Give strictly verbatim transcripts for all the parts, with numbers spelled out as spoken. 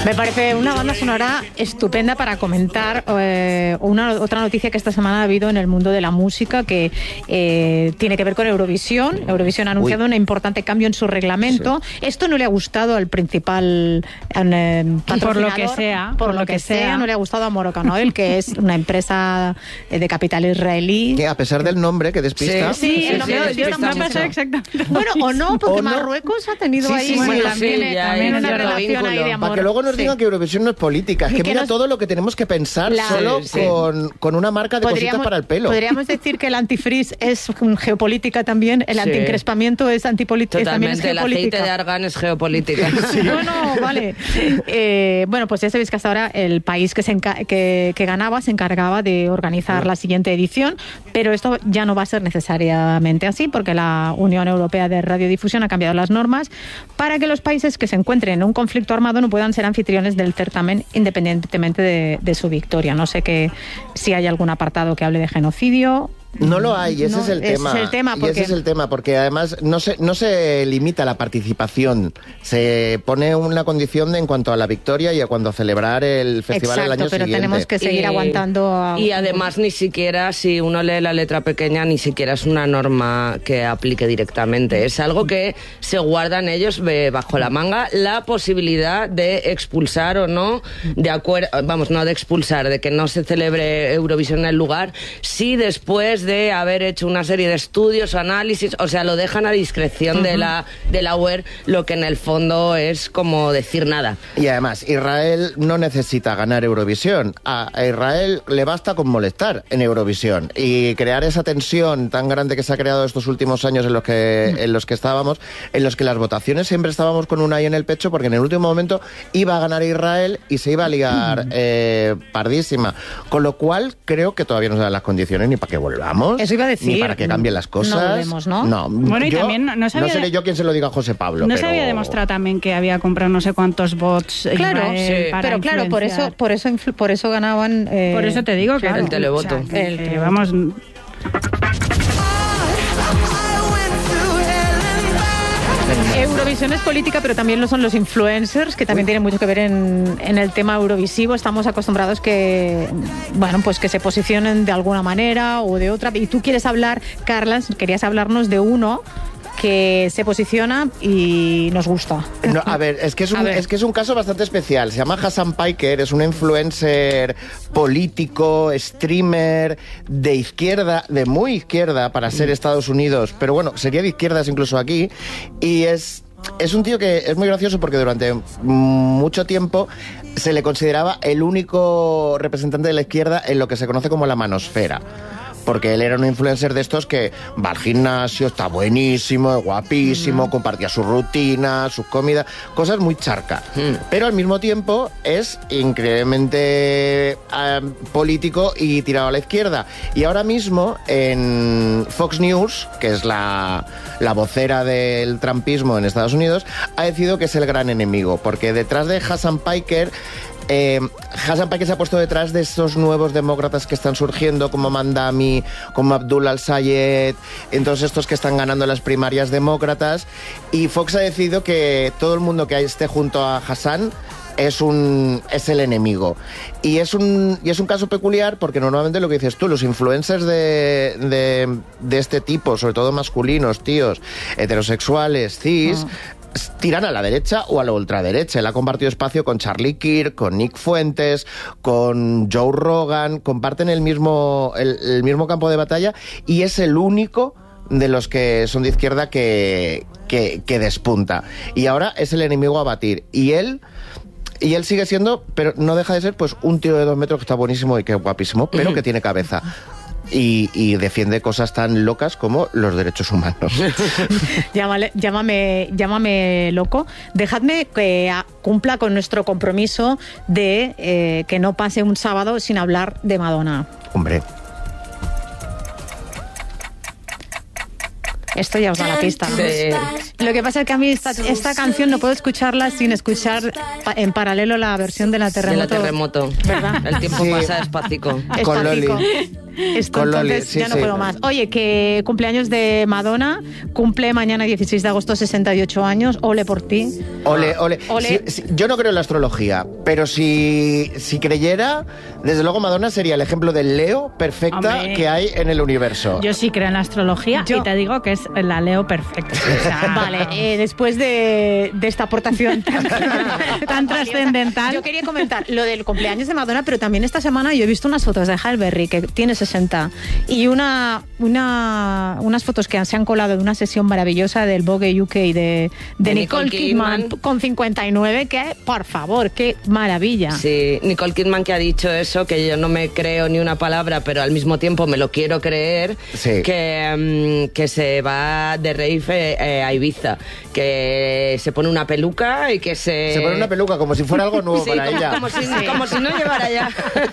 Me parece una banda sonora estupenda para comentar eh, una otra noticia que esta semana ha habido en el mundo de la música que eh, tiene que ver con Eurovisión. Eurovisión ha anunciado Uy. un importante cambio en su reglamento. Sí. Esto no le ha gustado al principal eh, por lo que sea, por, por lo que, que sea, sea, no le ha gustado a Moroccan Oil, que es una empresa de capital israelí. Que a pesar del nombre que despista. Sí, sí, sí, el nombre sí, despista me ha pasado exactamente. Bueno, o no, porque o no. Marruecos ha tenido sí, ahí sí, bueno, sí, también, sí, ya, también ya, una ya, relación ahí de amor. Para que luego nos sí. digan que Eurovisión no es política, es que, que mira nos... todo lo que tenemos que pensar la... solo sí, sí. Con, con una marca de cositas para el pelo. Podríamos decir que el antifreeze es geopolítica también, el sí. antiencrespamiento es antipolítica. Totalmente, también es el aceite de argán es geopolítica. Sí. Bueno, vale. Eh, bueno, pues ya sabéis que hasta ahora el país que, se enca- que, que ganaba se encargaba de organizar sí. la siguiente edición, pero esto ya no va a ser necesariamente así porque la Unión Europea de Radiodifusión ha cambiado las normas para que los países que se encuentren en un conflicto armado no puedan ser anfitriones del certamen independientemente de, de su victoria. No sé que, si hay algún apartado que hable de genocidio. No lo hay, ese no, es el ese tema. Es el tema porque... Y ese es el tema, porque además no se, no se limita la participación, se pone una condición de, en cuanto a la victoria y a cuando celebrar el festival Exacto, el año pero siguiente. Tenemos que seguir y, aguantando. A... Y además ni siquiera, si uno lee la letra pequeña, ni siquiera es una norma que aplique directamente. Es algo que se guardan ellos bajo la manga, la posibilidad de expulsar o no, de acuerdo, vamos, no de expulsar, de que no se celebre Eurovisión en el lugar, si después de haber hecho una serie de estudios o análisis, o sea, lo dejan a discreción uh-huh. de la de la U E R, lo que en el fondo es como decir nada. Y además, Israel no necesita ganar Eurovisión. A Israel le basta con molestar en Eurovisión y crear esa tensión tan grande que se ha creado estos últimos años en los que en los que estábamos, en los que las votaciones siempre estábamos con un ahí en el pecho, porque en el último momento iba a ganar Israel y se iba a liar eh, pardísima. Con lo cual, creo que todavía no se dan las condiciones ni para que volvamos. Eso iba a decir. Ni para que cambien las cosas. No volvemos, ¿no? No, bueno, y yo, también no, sabía no seré de... yo quien se lo diga a José Pablo. No pero... se había demostrado también que había comprado no sé cuántos bots. Claro, Israel sí. para pero claro, por eso, por eso, por eso ganaban. Eh... Por eso te digo, claro. El televoto. O sea, que, el que, vamos. Eurovisión es política, pero también lo son los influencers, que también Uy. tienen mucho que ver en, en el tema eurovisivo. Estamos acostumbrados que, bueno, pues que se posicionen de alguna manera o de otra. Y tú quieres hablar, Carla, querías hablarnos de uno que se posiciona y nos gusta. No, a ver, es que es, un, es que es un caso bastante especial. Se llama Hassan Piker, es un influencer político, streamer de izquierda, de muy izquierda para ser Estados Unidos, pero bueno, sería de izquierdas incluso aquí, y es... Es un tío que es muy gracioso porque durante mucho tiempo se le consideraba el único representante de la izquierda en lo que se conoce como la manosfera. Porque él era un influencer de estos que va al gimnasio, está buenísimo, es guapísimo, mm. compartía sus rutinas, sus comidas, cosas muy charca. Mm. Pero al mismo tiempo es increíblemente eh, político y tirado a la izquierda. Y ahora mismo en Fox News, que es la, la vocera del trumpismo en Estados Unidos, ha decidido que es el gran enemigo, porque detrás de Hassan Piker... Eh, Hassan Piker se ha puesto detrás de esos nuevos demócratas que están surgiendo, como Mandami, como Abdul al-Sayed, entonces estos que están ganando las primarias demócratas, y Fox ha decidido que todo el mundo que esté junto a Hassan es un es el enemigo. Y es un y es un caso peculiar porque normalmente lo que dices tú, los influencers de, de, de este tipo, sobre todo masculinos, tíos, heterosexuales, cis... Oh. tiran a la derecha o a la ultraderecha. Él ha compartido espacio con Charlie Kirk, con Nick Fuentes, con Joe Rogan, comparten el mismo, el, el mismo campo de batalla y es el único de los que son de izquierda que, que, que despunta. Y ahora es el enemigo a batir. Y él... Y él sigue siendo, pero no deja de ser, pues un tío de dos metros que está buenísimo y que es guapísimo, pero mm. que tiene cabeza. Y, y defiende cosas tan locas como los derechos humanos. Llámale, llámame, llámame loco. Dejadme que cumpla con nuestro compromiso de eh, que no pase un sábado sin hablar de Madonna. Hombre. Esto ya os da la pista, ¿no? Sí. Lo que pasa es que a mí esta, esta canción no puedo escucharla sin escuchar en paralelo la versión de la Terremoto. De la Terremoto. ¿Verdad? El tiempo sí. pasa despacito. Con Loli. Esto Con Loli, entonces sí, ya no sí. puedo más. Oye, que cumpleaños de Madonna, cumple mañana dieciséis de agosto, sesenta y ocho años. Ole por ti. Ole, ole. Ole. Si- si- yo no creo en la astrología, pero si, si creyera, desde luego Madonna sería el ejemplo del Leo perfecta Hombre. que hay en el universo. Yo sí creo en la astrología Yo- y te digo que es la Leo perfecta. O sea, Vale, eh, después de, de esta aportación tan, Tan trascendental. yo quería comentar lo del cumpleaños de Madonna, pero también esta semana yo he visto unas fotos de Halle Berry, que tiene sesenta, y una, una, unas fotos que se han colado de una sesión maravillosa del Vogue U K de, de, De Nicole, Nicole Kidman, Kidman. con cincuenta y nueve, que, por favor, qué maravilla. Sí, Nicole Kidman que ha dicho eso, que yo no me creo ni una palabra, pero al mismo tiempo me lo quiero creer, Sí. que, mm, que se va de rave eh, a Ibiza, que se pone una peluca y que se... Se pone una peluca como si fuera algo nuevo Sí, para como, ella. como si, como si no llevara ya.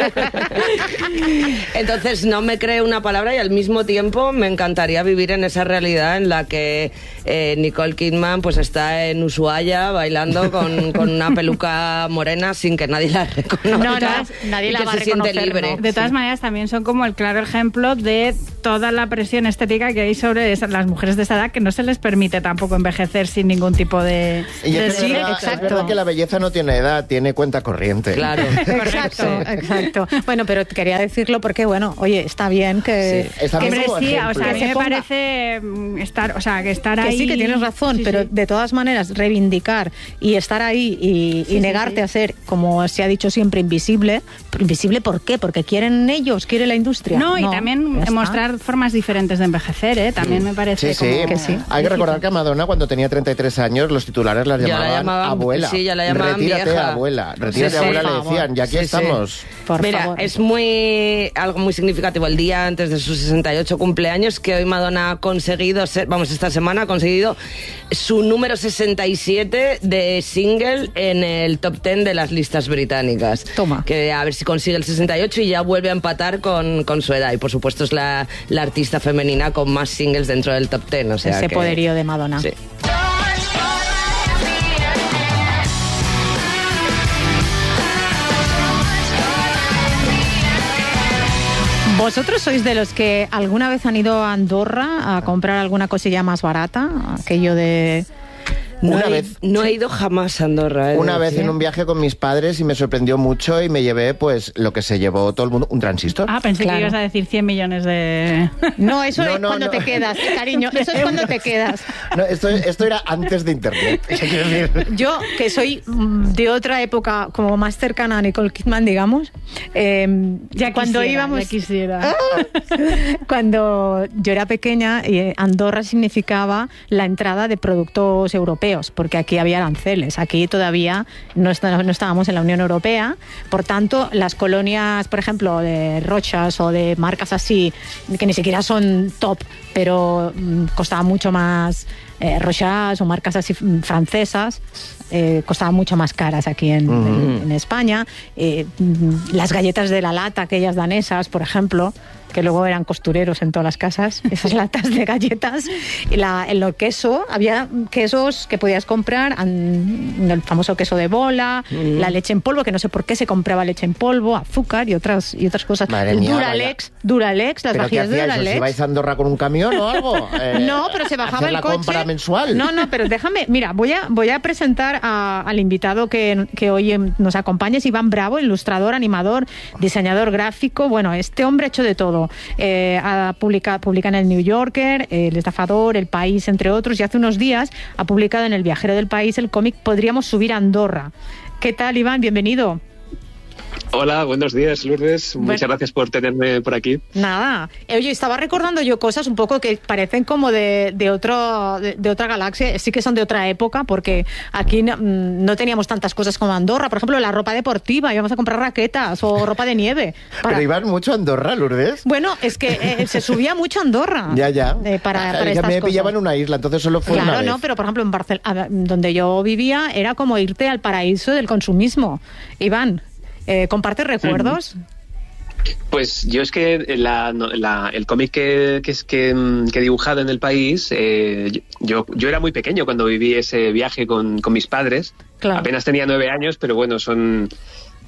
Entonces no me creo una palabra y al mismo tiempo me encantaría vivir en esa realidad en la que eh, Nicole Kidman pues está en Ushuaia bailando con, con una peluca morena sin que nadie la reconozca. No, no, nadie y la que va a se siente reconocer, libre. ¿no? De todas maneras, también son como el claro ejemplo de toda la presión estética que hay sobre esa- las mujeres de esa edad, que no se les permite tampoco envejecer sin ningún tipo de... Y de- es, que Sí, es, verdad, es exacto. verdad que la belleza no tiene edad, tiene cuenta corriente. Claro. Exacto, exacto. Bueno, pero quería decirlo porque, bueno, oye, está bien que... Sí, está bien Hombre, como sí, ejemplo. o sea, a mí Que se me ponga- parece mm, estar, o sea, que estar Que ahí... sí, que tienes razón, Sí, pero sí. de todas maneras reivindicar y estar ahí y, y sí, negarte sí. a ser, como se ha dicho siempre, invisible. ¿Invisible por qué? Porque quieren ellos, quiere la industria. No, y también ya está. mostrar formas diferentes de envejecer, ¿eh? También me parece Sí, sí. como... Que sí. Hay que recordar que a Madonna cuando tenía treinta y tres años los titulares las Ya la llamaban, llamaban- abuela. sí, ya la llamaban Retírate, vieja. abuela. Retírate, Sí, sí. abuela, Por le favor. decían. Y aquí Sí, sí. estamos. Por Mira, favor. es muy algo muy significativo el día antes de sus sesenta y ocho cumpleaños que hoy Madonna ha conseguido ser, vamos, esta semana ha conseguido su número sesenta y siete de single en el top diez de las listas británicas. Toma. Que a ver si consigue el sesenta y ocho y ya vuelve a empatar con, con su edad. Y por supuesto es la, la artista femenina con más singles dentro del top diez. O sea Ese que- poderío de Madonna. Sí. ¿Vosotros sois de los que alguna vez han ido a Andorra a comprar alguna cosilla más barata? Aquello de... No, Una he, vez- no he ido jamás a Andorra. he de Una vez decir. en un viaje con mis padres y me sorprendió mucho y me llevé, pues, lo que se llevó todo el mundo, un transistor. Ah, pensé Claro. que ibas a decir cien millones de... No, eso No, es no, cuando no. te quedas, cariño. Eso es cuando te quedas. No, esto, esto era antes de Internet. Quiero decir. Yo, que soy mm, de otra época, como más cercana a Nicole Kidman, digamos, eh, Ya cuando quisiera, íbamos... ya quisiera. Cuando yo era pequeña, eh, Andorra significaba la entrada de productos europeos, porque aquí había aranceles. Aquí todavía no, está- no estábamos en la Unión Europea. Por tanto, las colonias, por ejemplo, de Rochas o de marcas así, que ni siquiera son top, pero mm, costaban mucho más, eh, Rochas o marcas así mm, francesas, eh, costaban mucho más caras aquí en, en- en España. Eh, mm, las galletas de la lata, aquellas danesas, por ejemplo, que luego eran costureros en todas las casas, esas latas de galletas. Y la, en lo queso, había quesos que podías comprar, an- el famoso queso de bola, la leche en polvo, que no sé por qué se compraba leche en polvo, azúcar y otras y otras cosas. Madre El mía, Duralex, Duralex, las ¿Pero qué vajillas de hacíais? ¿Os Duralex. ibais a Andorra con un camión o algo? Eh, No, pero se bajaba ¿hacer el la coche. compra mensual? No, no, pero déjame, mira, voy a, voy a presentar a- al invitado que, que hoy em, nos acompaña, es Iván Bravo, ilustrador, animador, diseñador gráfico. Bueno, este hombre ha hecho de todo. Eh, ha publica, publica en el New Yorker, El Estafador, El País, entre otros, y hace unos días ha publicado en El Viajero del País el cómic Podríamos subir a Andorra. ¿Qué tal, Iván? Bienvenido. Hola, buenos días, Lourdes. Bueno. Muchas gracias por tenerme por aquí. Nada. Eh, Oye, estaba recordando yo cosas un poco que parecen como de, de, otro, de, de otra galaxia. Sí que son de otra época, porque aquí no, mm, no teníamos tantas cosas como Andorra. Por ejemplo, la ropa deportiva. Íbamos a comprar raquetas o ropa de nieve. para- Pero iban mucho a Andorra, Lourdes. Bueno, es que eh, se subía mucho a Andorra. Ya, ya. eh, para, Ah, para que estas me cosas. pillaban en una isla, entonces solo fue una Claro, vez. no, pero por ejemplo en Barcelona, donde yo vivía, era como irte al paraíso del consumismo. Iván, eh, ¿compartes recuerdos? Pues yo es que la- no- la- el cómic que, que, es- que, mm, que he dibujado en el país, eh, yo, yo era muy pequeño cuando viví ese viaje con, con mis padres. Claro. Apenas tenía nueve años, pero bueno, son,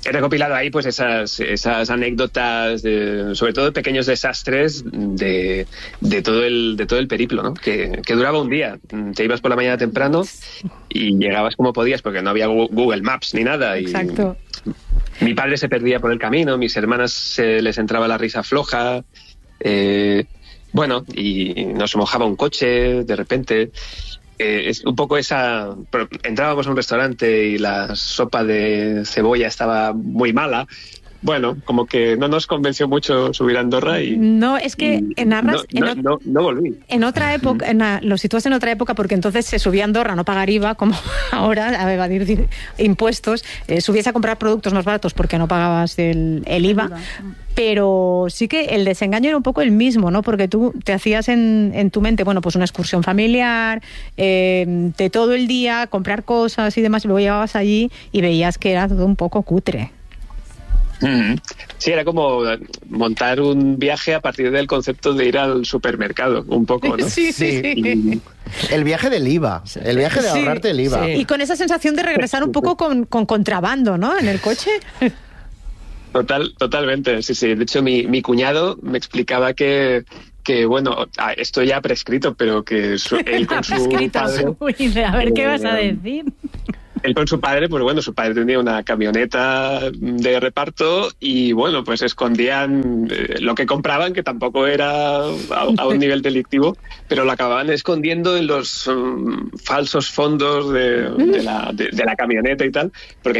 he recopilado ahí pues esas, esas anécdotas, de, sobre todo de pequeños desastres de, de, todo el, de todo el periplo, ¿no? Que, que duraba un día. Te ibas por la mañana temprano y llegabas como podías porque no había Google Maps ni nada. Y Exacto. Mi padre se perdía por el camino, mis hermanas se les entraba la risa floja. Eh, bueno, y nos mojaba un coche de repente. Eh, es un poco esa... Entrábamos a un restaurante y la sopa de cebolla estaba muy mala. Bueno, como que no nos convenció mucho subir a Andorra y... No, es que en Arras... No, no, en, no, no volví. En otra época, en la, lo sitúas en otra época porque entonces se subía a Andorra a no pagar I V A, como ahora, a evadir impuestos. Eh, subías a comprar productos más baratos porque no pagabas el, el I V A. Pero sí que el desengaño era un poco el mismo, ¿no? Porque tú te hacías en, en tu mente, bueno, pues una excursión familiar, eh, de todo el día, comprar cosas y demás, y luego llegabas allí y veías que era todo un poco cutre. Sí, era como montar un viaje a partir del concepto de ir al supermercado, un poco, ¿no? Sí, sí, sí. Y... El viaje del I V A, el viaje de ahorrarte el I V A. Sí. Y con esa sensación de regresar un poco con, con contrabando, ¿no? En el coche. Total, totalmente, sí, sí. De hecho, mi, mi cuñado me explicaba que, que bueno, esto ya ha prescrito, pero que su, él con su padre... Uy, a ver, ¿qué vas a decir? Él con su padre, pues bueno, su padre tenía una camioneta de reparto y bueno, pues escondían eh, lo que compraban, que tampoco era a, a un nivel delictivo, pero lo acababan escondiendo en los um, falsos fondos de, de, la, de, de la camioneta y tal, porque